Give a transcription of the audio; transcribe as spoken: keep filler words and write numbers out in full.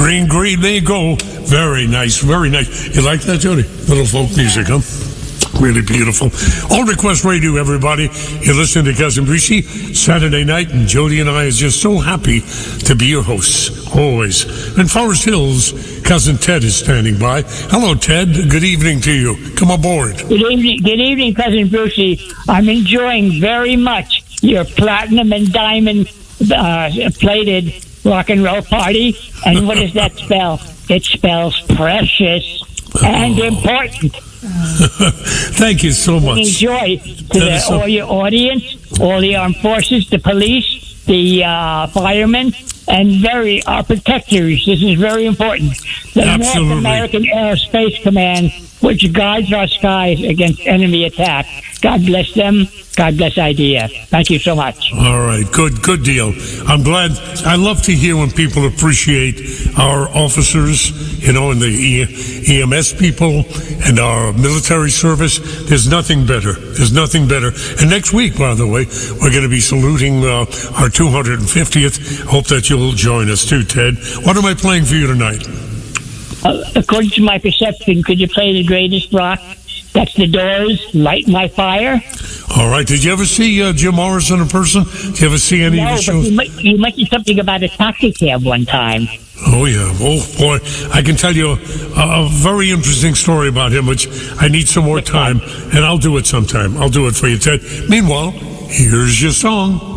Green, green, there you go. Very nice, very nice. You like that, Jody? Little folk music, huh? Really beautiful. All Request Radio, everybody. You're listening to Cousin Brucey Saturday night, and Jody and I are just so happy to be your hosts, always. In Forest Hills, Cousin Ted is standing by. Hello, Ted. Good evening to you. Come aboard. Good evening, good evening, Cousin Brucey. I'm enjoying very much your platinum and diamond uh, plated rock and roll party. And what does that spell? It spells precious and oh. important. Thank you so much. Enjoy to the, so- all your audience, all the armed forces, the police, the uh, firemen, and very our protectors. This is very important. The Absolutely. North American Aerospace Command, which guides our skies against enemy attack. God bless them. God bless IDF. Thank you so much. All right. Good, good deal. I'm glad. I love to hear when people appreciate our officers, you know, and the E M S people and our military service. There's nothing better. There's nothing better. And next week, by the way, we're going to be saluting uh, our two hundred fiftieth. Hope that you'll join us too, Ted. What am I playing for you tonight? Uh, according to my perception, could you play the greatest rock? That's the Doors, Light My Fire. All right. Did you ever see uh, Jim Morrison in person? Did you ever see any no, of his shows? No, but you mentioned something about a taxi cab one time. Oh, yeah. Oh, boy. I can tell you a, a very interesting story about him, which I need some more time, and I'll do it sometime. I'll do it for you, Ted. Meanwhile, here's your song.